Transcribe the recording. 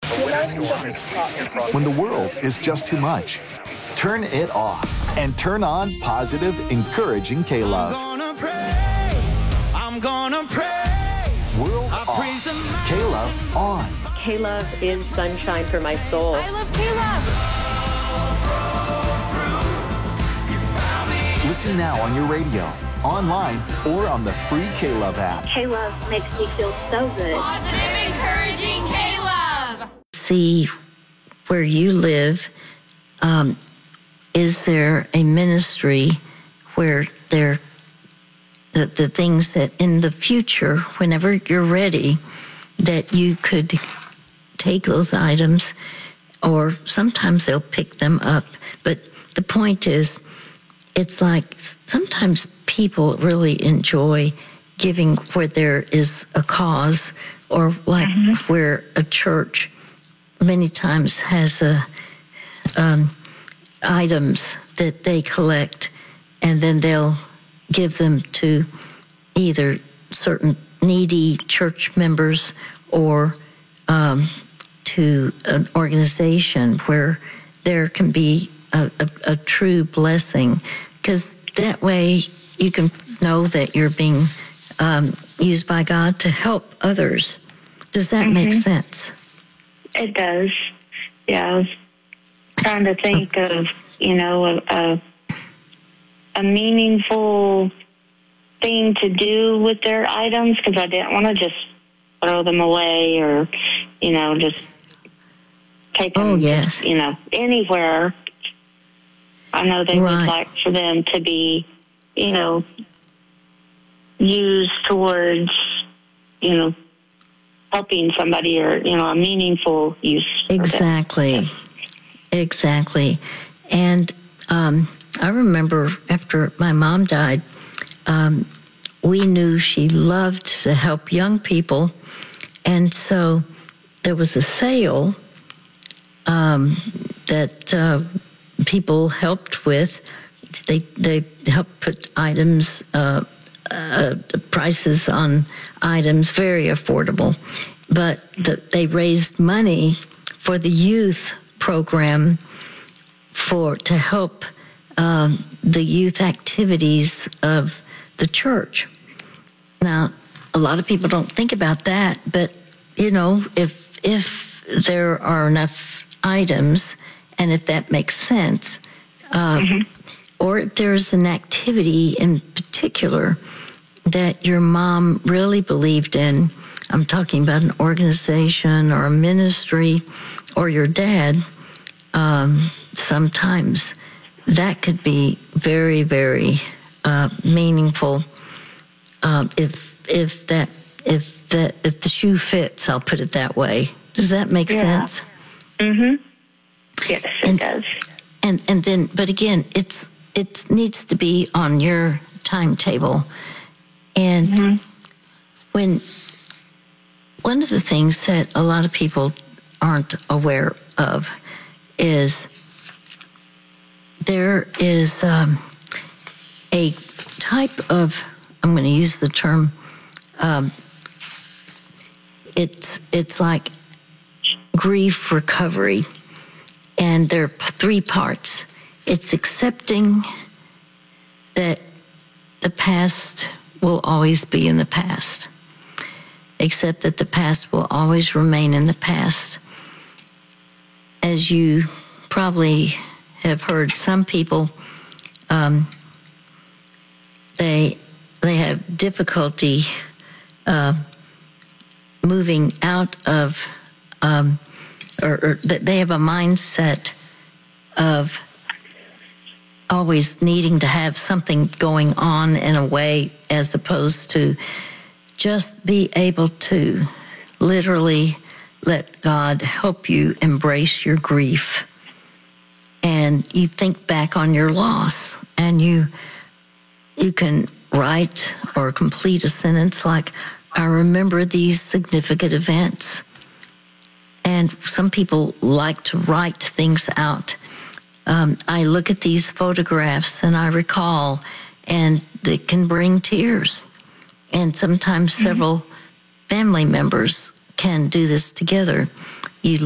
When the world is just too much, turn it off and turn on positive, encouraging K-Love. I'm gonna praise. World off. K-Love on. K-Love is sunshine for my soul. I love K-Love. Listen now on your radio, online, or on the free K-Love app. K-Love makes me feel so good. Positive, encouraging K-Love. See where you live, is there a ministry where the things that in the future, whenever you're ready, that you could take those items, or sometimes they'll pick them up. But the point is, it's like sometimes people really enjoy giving where there is a cause, or like where a church many times has items that they collect, and then they'll give them to either certain needy church members or to an organization where there can be a true blessing, because that way you can know that you're being used by God to help others. Does that make sense? It does. Yeah, I was trying to think of, a meaningful thing to do with their items, because I didn't want to just throw them away or, just take them, anywhere. I know they would like for them to be, used towards, helping somebody, or, a meaningful use. Exactly. And I remember after my mom died, we knew she loved to help young people. And so there was a sale that people helped with. They helped put items, prices on items, very affordable. But they raised money for the youth program to help the youth activities of the church. Now, a lot of people don't think about that, but if there are enough items, and if that makes sense, or if there's an activity in particular that your mom really believed in, I'm talking about an organization or a ministry, or your dad, sometimes that could be very, very meaningful. If the shoe fits, I'll put it that way. Does that make sense? Yes, it does. And then, but again, it needs to be on your timetable. And when one of the things that a lot of people aren't aware of is there is a type of, I'm going to use the term, it's like grief recovery, and there are three parts. It's accepting that the past will always be in the past. Accept that the past will always remain in the past. As you probably have heard, some people, they have difficulty moving out of, or they have a mindset of always needing to have something going on in a way, as opposed to just be able to literally let God help you embrace your grief. And you think back on your loss, and you can write or complete a sentence like, I remember these significant events. And some people like to write things out. I look at these photographs and I recall, and it can bring tears. And sometimes several family members can do this together. You